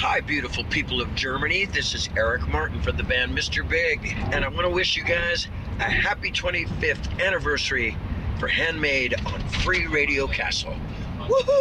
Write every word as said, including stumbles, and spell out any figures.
Hi, beautiful people of Germany. This is Eric Martin from the band Mister Big, and I want to wish you guys a happy twenty-fifth anniversary for Handmade on Free Radio Castle. Woohoo!